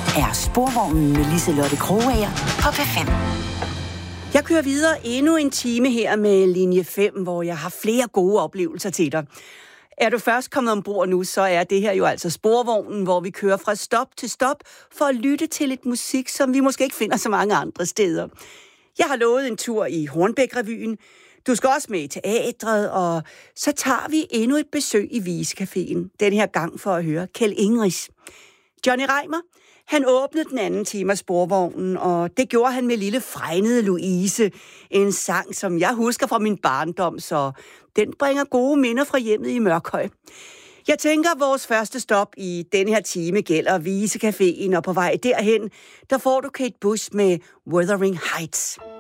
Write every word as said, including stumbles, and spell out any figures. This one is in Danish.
er Sporvognen med Liselotte Krogager på P fem. Jeg kører videre endnu en time her med linje fem, hvor jeg har flere gode oplevelser til dig. Er du først kommet ombord nu, så er det her jo altså Sporvognen, hvor vi kører fra stop til stop for at lytte til lidt musik, som vi måske ikke finder så mange andre steder. Jeg har lovet en tur i Hornbæk-revyen. Du skal også med i teatret, og så tager vi endnu et besøg i Visecaféen. Den her gang for at høre Kjeld Ingeris. Johnny Reimer, han åbnede den anden time af Sporvognen, og det gjorde han med lille fregnede Louise. En sang, som jeg husker fra min barndom, så den bringer gode minder fra hjemmet i Mørkhøj. Jeg tænker, at vores første stop i denne her time gælder Visecaféen, og på vej derhen, der får du Kate Bush med Wuthering Heights.